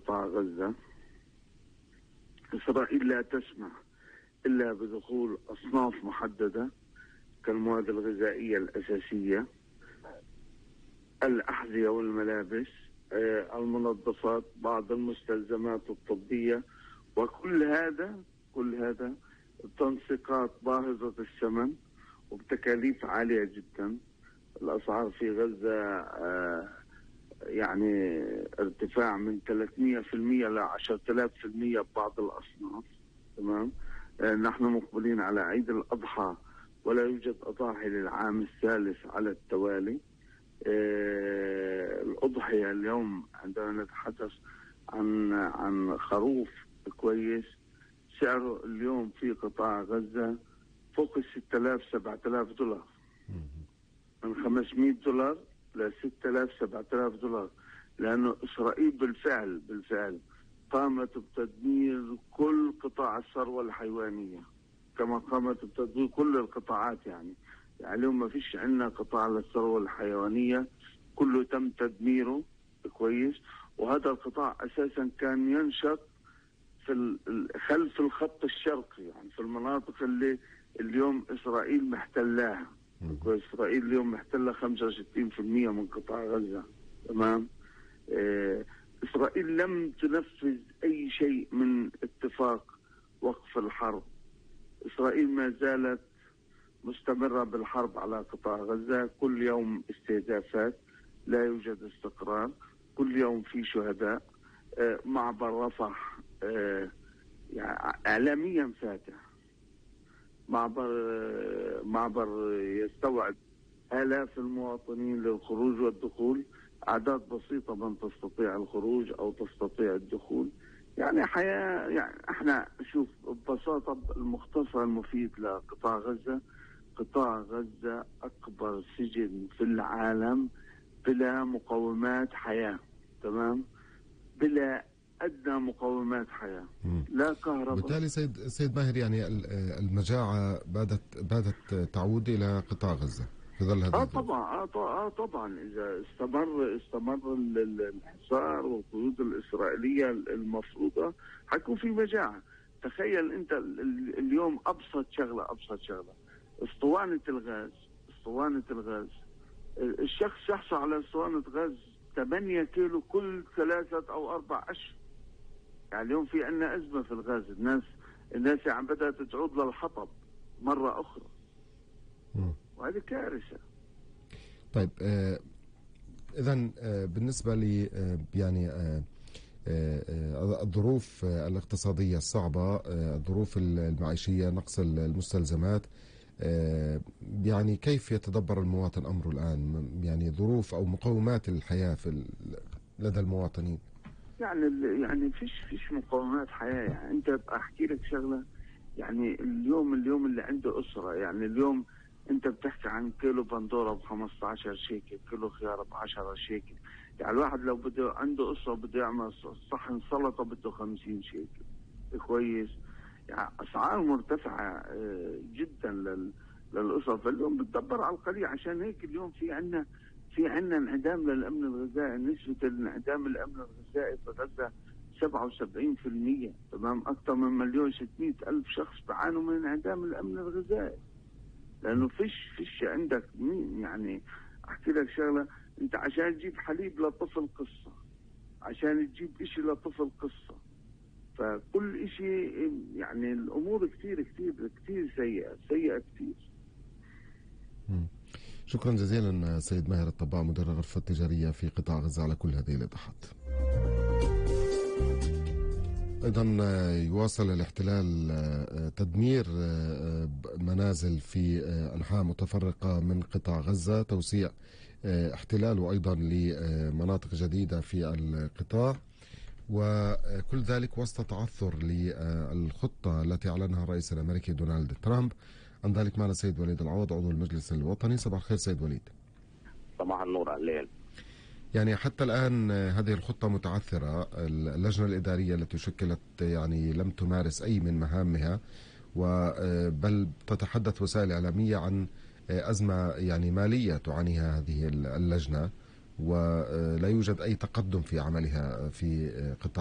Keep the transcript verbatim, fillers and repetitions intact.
قطاع غزة. إسرائيل لا تسمح إلا بدخول أصناف محددة كالمواد الغذائية الأساسية، الأحذية والملابس، المنظفات، بعض المستلزمات الطبية، وكل هذا كل هذا تنسيقات باهظة الثمن وبتكاليف عالية جدا. الأسعار في غزة آه يعني ارتفاع من ثلاثمئة بالمئة ل عشرة آلاف بالمئة ببعض الأصناف. تمام. آه نحن مقبلين على عيد الأضحى ولا يوجد أضاحي للعام الثالث على التوالي. آه الأضحية اليوم عندما نتحدث عن عن خروف كويس سعره اليوم في قطاع غزة فوق ال ستة آلاف سبعة آلاف دولار، من خمسمئة دولار ل ستة آلاف سبعة آلاف دولار، لأنه إسرائيل بالفعل بالفعل قامت بتدمير كل قطاع الثروة الحيوانية كما قامت بتدمير كل القطاعات. يعني يعني اليوم ما فيش عندنا قطاع للثروة الحيوانية، كله تم تدميره كويس. وهذا القطاع أساسا كان ينشط في خلف الخط الشرقي، يعني في المناطق اللي اليوم إسرائيل محتلاها. إسرائيل اليوم محتلة خمسة وستين بالمئة من قطاع غزة. تمام. إيه إسرائيل لم تنفذ أي شيء من اتفاق وقف الحرب. إسرائيل ما زالت مستمرة بالحرب على قطاع غزة، كل يوم استهدافات، لا يوجد استقرار، كل يوم في شهداء. إيه معبر رفح إيه يعني إعلاميا فاتح، معبر معبر يستوعب آلاف المواطنين للخروج والدخول، أعداد بسيطة من تستطيع الخروج أو تستطيع الدخول. يعني حياة، يعني احنا شوف ببساطة المختصر المفيد لقطاع غزة، قطاع غزة أكبر سجن في العالم بلا مقومات حياة. تمام. بلا أدنى مقومات حياة، لا كهرباء. بالتالي سيد سيد ماهر، يعني المجاعة بادت بادت تعود إلى قطاع غزة في ظل هذا اه طبعا اه طبعا اذا استمر استمر الحصار والقيود الإسرائيلية المفروضة حيكون في مجاعة. تخيل انت اليوم ابسط شغلة ابسط شغلة اسطوانة الغاز اسطوانة الغاز الشخص يحصل على اسطوانة غاز ثمانية كيلو كل ثلاثة او اربع اشهر. يعني اليوم في عندنا ازمة في الغاز، الناس الناس عم بدأت تعود للحطب مرة اخرى، وهذه كارثة. طيب آه اذا آه بالنسبة لي آه يعني آه آه الظروف آه الاقتصادية الصعبة، آه الظروف المعيشية، نقص المستلزمات، آه يعني كيف يتدبر المواطن أمره الآن؟ يعني ظروف أو مقومات الحياة في لدى المواطنين. يعني يعني فيش فيش مقومات حياة. يعني أنت أحكي لك شغلة، يعني اليوم اليوم اللي عنده أسرة، يعني اليوم أنت بتحكي عن كيلو بندورة بخمسة عشر شيكل، كيلو خيار بعشرة شيكل. يعني الواحد لو بده عنده أسرة بده يعمل صحن سلطة بده خمسين شيكل كويس. يعني أسعار مرتفعة جدا لل للأسر، فاليوم بتدبر على القليل. عشان هيك اليوم في عنا في عنا انعدام للأمن الغذائي. نسبة انعدام الأمن الغذائي في غزة سبعة وسبعين بالمئة. تمام. أكثر من مليون ستمئة ألف شخص بيعانوا من انعدام الأمن الغذائي، لأنه فيش فيش عندك مين. يعني أحكي لك شغلة، أنت عشان تجيب حليب لطفل قصة، عشان تجيب إشي لطفل قصة، فكل إشي يعني الأمور كثير كثير كثير سيئة سيئة كثير. شكرا جزيلا سيد ماهر الطباع، مدير الغرفة التجارية في قطاع غزة، على كل هذه الإيضاحات. أيضا يواصل الاحتلال تدمير منازل في أنحاء متفرقة من قطاع غزة، توسيع احتلاله أيضا لمناطق جديدة في القطاع، وكل ذلك وسط تعثر للخطة التي أعلنها الرئيس الأمريكي دونالد ترامب. عن ذلك معنا سيد وليد العوض، عضو المجلس الوطني. صباح الخير سيد وليد. صباح النور على الليل. يعني حتى الآن هذه الخطة متعثرة، اللجنة الإدارية التي شكلت يعني لم تمارس أي من مهامها، بل تتحدث وسائل إعلامية عن أزمة يعني مالية تعانيها هذه اللجنة، ولا يوجد أي تقدم في عملها في قطاع